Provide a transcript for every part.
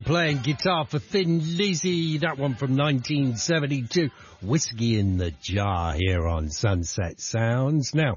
playing guitar for Thin Lizzy. That one from 1972. Whiskey in the Jar here on Sunset Sounds. Now,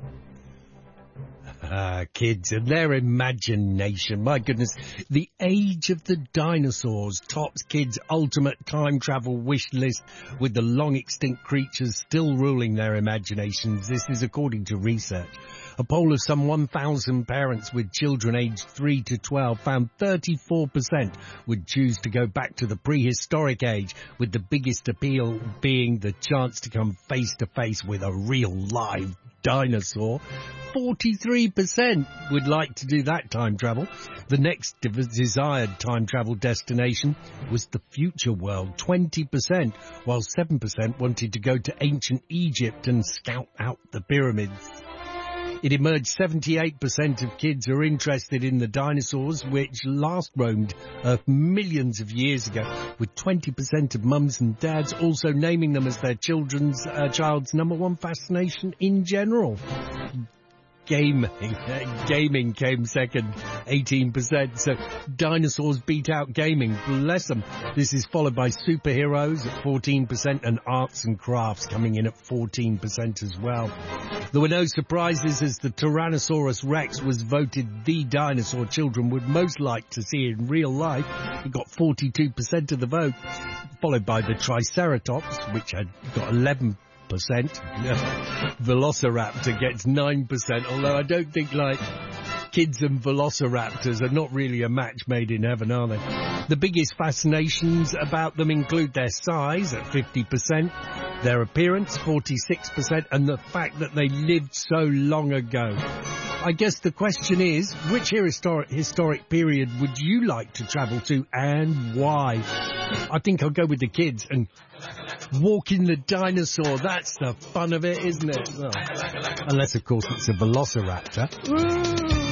kids and their imagination. My goodness, the age of the dinosaurs tops kids' ultimate time travel wish list, with the long extinct creatures still ruling their imaginations. This is according to research. A poll of some 1,000 parents with children aged 3 to 12 found 34% would choose to go back to the prehistoric age, with the biggest appeal being the chance to come face to face with a real live dinosaur. 43% would like to do that time travel. The next desired time travel destination was the future world, 20%, while 7% wanted to go to ancient Egypt and scout out the pyramids. It emerged 78% of kids are interested in the dinosaurs, which last roamed Earth millions of years ago, with 20% of mums and dads also naming them as their child's number one fascination in general. Gaming came second, 18%, so dinosaurs beat out gaming, bless them. This is followed by superheroes at 14% and arts and crafts coming in at 14% as well. There were no surprises, as the Tyrannosaurus Rex was voted the dinosaur children would most like to see in real life. It got 42% of the vote, followed by the Triceratops, which had got 11%. Velociraptor gets 9%, although I don't think, kids and velociraptors are not really a match made in heaven, are they? The biggest fascinations about them include their size at 50%, their appearance 46%, and the fact that they lived so long ago. I guess the question is, which historic period would you like to travel to and why? I think I'll go with the kids and walk in the dinosaur. That's the fun of it, isn't it? Well, unless, of course, it's a velociraptor. Woo!